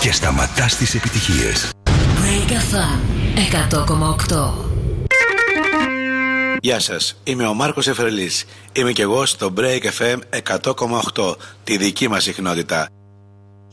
και σταματάς τις επιτυχίες. Break FM 100,8. Γεια σας, είμαι ο Μάρκος Εφρελής. Είμαι και εγώ στο Break FM 100,8, τη δική μας συχνότητα.